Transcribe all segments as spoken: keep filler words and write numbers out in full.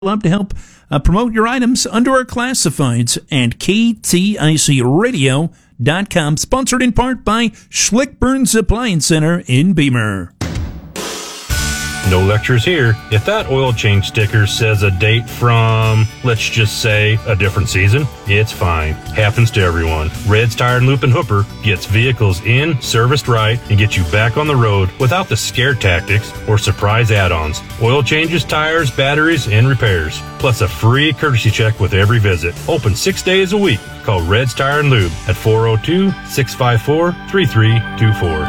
love to help uh, promote your items under our classifieds and K T I C radio dot com, sponsored in part by Schlickburns Appliance Center in Beamer. No lectures here. If that oil change sticker says a date from, let's just say, a different season, it's fine. Happens to everyone. Red's Tire and Loop and Hooper gets vehicles in, serviced right, and gets you back on the road without the scare tactics or surprise add-ons. Oil changes, tires, batteries, and repairs. Plus a free courtesy check with every visit. Open six days a week. Call Red's Tire and Lube at four oh two, six five four, three three two four.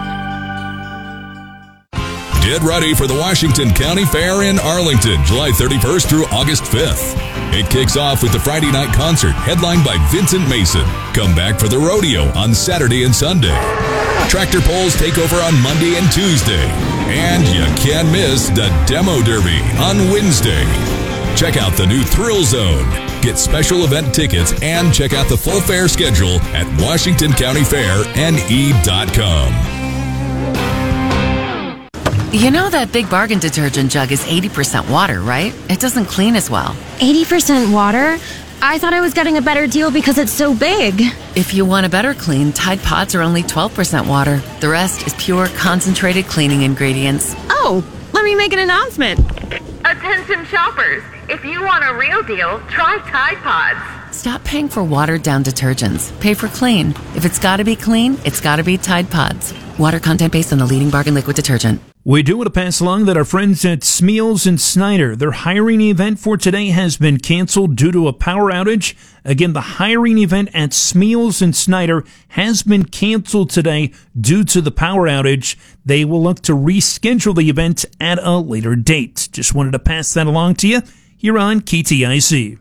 Get ready for the Washington County Fair in Arlington, July thirty-first through August fifth. It kicks off with the Friday night concert headlined by Vincent Mason. Come back for the rodeo on Saturday and Sunday. Tractor pulls take over on Monday and Tuesday. And you can't miss the Demo Derby on Wednesday. Check out the new Thrill Zone. Get special event tickets and check out the full fair schedule at washington county fair n e dot com. You know that Big Bargain detergent jug is eighty percent water, right? It doesn't clean as well. eighty percent water? I thought I was getting a better deal because it's so big. If you want a better clean, Tide Pods are only twelve percent water. The rest is pure, concentrated cleaning ingredients. Oh, let me make an announcement. Attention shoppers, if you want a real deal, try Tide Pods. Stop paying for watered-down detergents. Pay for clean. If it's gotta be clean, it's gotta be Tide Pods. Water content based on the leading bargain liquid detergent. We do want to pass along that our friends at Smeals and Snyder, their hiring event for today has been canceled due to a power outage. Again, the hiring event at Smeals and Snyder has been canceled today due to the power outage. They will look to reschedule the event at a later date. Just wanted to pass that along to you here on K T I C.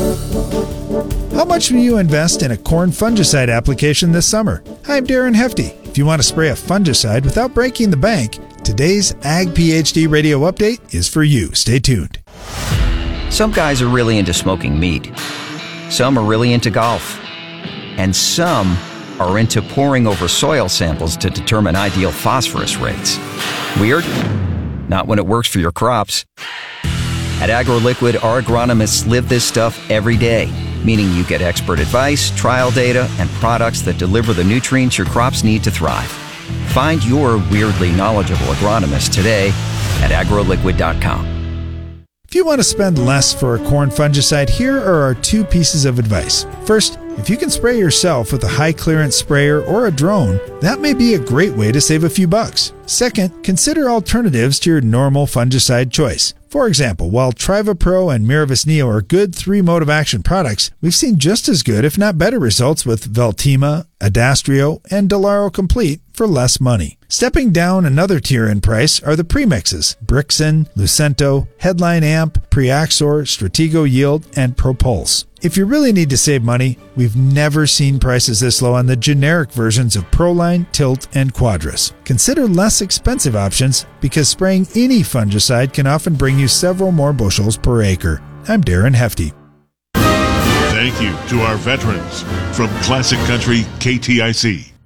How much will you invest in a corn fungicide application this summer? I'm Darren Hefty. If you want to spray a fungicide without breaking the bank, today's Ag PhD radio update is for you. Stay tuned. Some guys are really into smoking meat. Some are really into golf. And some are into poring over soil samples to determine ideal phosphorus rates. Weird? Not when it works for your crops. At AgroLiquid, our agronomists live this stuff every day, meaning you get expert advice, trial data, and products that deliver the nutrients your crops need to thrive. Find your weirdly knowledgeable agronomist today at agro liquid dot com. If you want to spend less for a corn fungicide, here are our two pieces of advice. First, if you can spray yourself with a high-clearance sprayer or a drone, that may be a great way to save a few bucks. Second, consider alternatives to your normal fungicide choice. For example, while TrivaPro and Miravis Neo are good three-mode of action products, we've seen just as good, if not better, results with Veltima, Adastrio, and Delaro Complete for less money. Stepping down another tier in price are the premixes: Brixen, Lucento, Headline Amp, Preaxor, Stratego Yield, and Propulse. If you really need to save money, we've never seen prices this low on the generic versions of Proline, Tilt, and Quadras. Consider less expensive options because spraying any fungicide can often bring you several more bushels per acre. I'm Darren Hefty. Thank you to our veterans from Classic Country K T I C.